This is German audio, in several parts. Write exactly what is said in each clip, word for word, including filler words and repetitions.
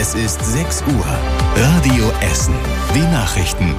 Es ist sechs Uhr. Radio Essen. Die Nachrichten.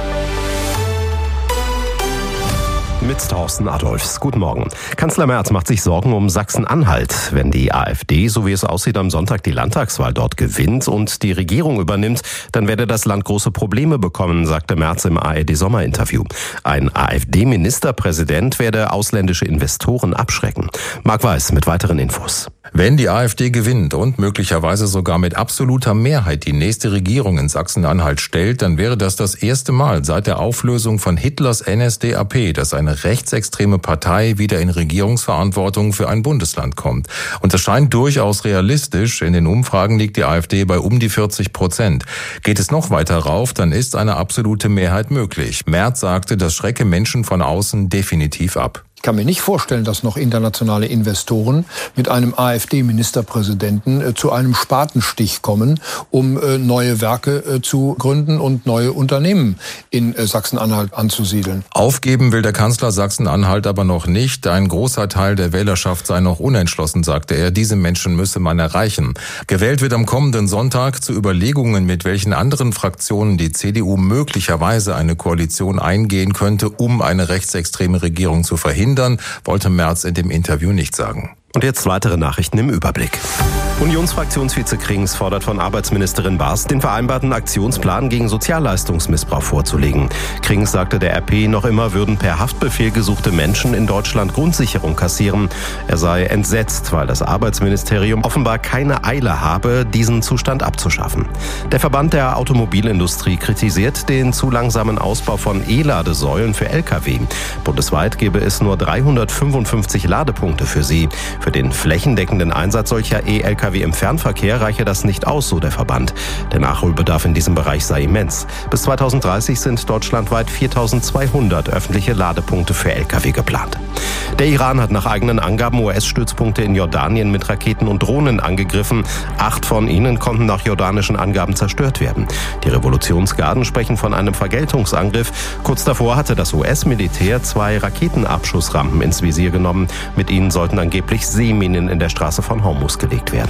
Mit Thorsten Adolfs. Guten Morgen. Kanzler Merz macht sich Sorgen um Sachsen-Anhalt. Wenn die AfD, so wie es aussieht, am Sonntag die Landtagswahl dort gewinnt und die Regierung übernimmt, dann werde das Land große Probleme bekommen, sagte Merz im A R D-Sommerinterview. Ein AfD-Ministerpräsident werde ausländische Investoren abschrecken. Marc Weiß mit weiteren Infos. Wenn die AfD gewinnt und möglicherweise sogar mit absoluter Mehrheit die nächste Regierung in Sachsen-Anhalt stellt, dann wäre das das erste Mal seit der Auflösung von Hitlers N S D A P, dass eine rechtsextreme Partei wieder in Regierungsverantwortung für ein Bundesland kommt. Und das scheint durchaus realistisch. In den Umfragen liegt die AfD bei um die vierzig Prozent. Geht es noch weiter rauf, dann ist eine absolute Mehrheit möglich. Merz sagte, das schrecke Menschen von außen definitiv ab. Ich kann mir nicht vorstellen, dass noch internationale Investoren mit einem AfD-Ministerpräsidenten äh, zu einem Spatenstich kommen, um äh, neue Werke äh, zu gründen und neue Unternehmen in äh, Sachsen-Anhalt anzusiedeln. Aufgeben will der Kanzler Sachsen-Anhalt aber noch nicht. Ein großer Teil der Wählerschaft sei noch unentschlossen, sagte er. Diese Menschen müsse man erreichen. Gewählt wird am kommenden Sonntag. Zu Überlegungen, mit welchen anderen Fraktionen die C D U möglicherweise eine Koalition eingehen könnte, um eine rechtsextreme Regierung zu verhindern, wollte Merz in dem Interview nicht sagen. Und jetzt weitere Nachrichten im Überblick. Unionsfraktionsvize Krings fordert von Arbeitsministerin Baas, den vereinbarten Aktionsplan gegen Sozialleistungsmissbrauch vorzulegen. Krings sagte der R P, noch immer würden per Haftbefehl gesuchte Menschen in Deutschland Grundsicherung kassieren. Er sei entsetzt, weil das Arbeitsministerium offenbar keine Eile habe, diesen Zustand abzuschaffen. Der Verband der Automobilindustrie kritisiert den zu langsamen Ausbau von E-Ladesäulen für L K W. Bundesweit gäbe es nur dreihundertfünfundfünfzig Ladepunkte für sie. Für den flächendeckenden Einsatz solcher E-L K W im Fernverkehr reiche das nicht aus, so der Verband. Der Nachholbedarf in diesem Bereich sei immens. Bis zweitausenddreißig sind deutschlandweit viertausendzweihundert öffentliche Ladepunkte für L K W geplant. Der Iran hat nach eigenen Angaben U S-Stützpunkte in Jordanien mit Raketen und Drohnen angegriffen. Acht von ihnen konnten nach jordanischen Angaben zerstört werden. Die Revolutionsgarden sprechen von einem Vergeltungsangriff. Kurz davor hatte das U S-Militär zwei Raketenabschussrampen ins Visier genommen. Mit ihnen sollten angeblich Seeminen in der Straße von Hormuz gelegt werden.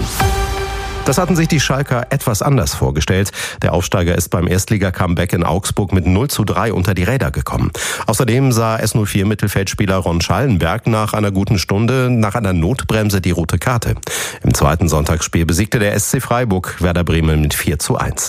Das hatten sich die Schalker etwas anders vorgestellt. Der Aufsteiger ist beim Erstliga-Comeback in Augsburg mit null zu drei unter die Räder gekommen. Außerdem sah S null vier Mittelfeldspieler Ron Schallenberg nach einer guten Stunde nach einer Notbremse die rote Karte. Im zweiten Sonntagsspiel besiegte der S C Freiburg Werder Bremen mit vier zu eins.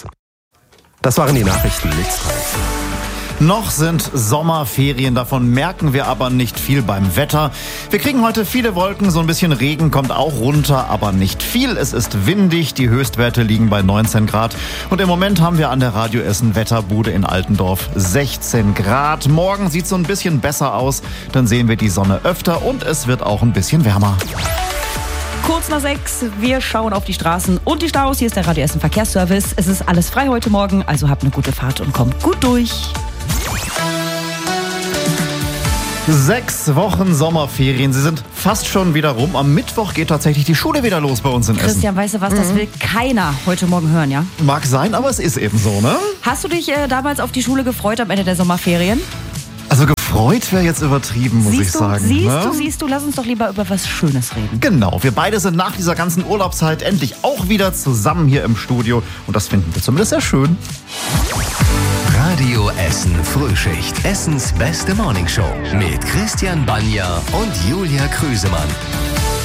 Das waren die Nachrichten. Nichts drauf. Noch sind Sommerferien, davon merken wir aber nicht viel beim Wetter. Wir kriegen heute viele Wolken, so ein bisschen Regen kommt auch runter, aber nicht viel. Es ist windig, die Höchstwerte liegen bei neunzehn Grad. Und im Moment haben wir an der Radio Essen Wetterbude in Altendorf sechzehn Grad. Morgen sieht es so ein bisschen besser aus, dann sehen wir die Sonne öfter und es wird auch ein bisschen wärmer. Kurz nach sechs, wir schauen auf die Straßen und die Staus. Hier ist der Radio Essen Verkehrsservice. Es ist alles frei heute Morgen, also habt eine gute Fahrt und kommt gut durch. Sechs Wochen Sommerferien, sie sind fast schon wieder rum. Am Mittwoch geht tatsächlich die Schule wieder los bei uns in Essen. Christian, weißt du was, das will keiner heute Morgen hören, ja? Mag sein, aber es ist eben so, ne? Hast du dich äh, damals auf die Schule gefreut am Ende der Sommerferien? Also gefreut wäre jetzt übertrieben, muss siehst ich du, sagen. Siehst ne? du, siehst du, lass uns doch lieber über was Schönes reden. Genau, wir beide sind nach dieser ganzen Urlaubszeit endlich auch wieder zusammen hier im Studio. Und das finden wir zumindest sehr schön. Radio Essen Frühschicht. Essens beste Morningshow mit Christian Banja und Julia Krüsemann.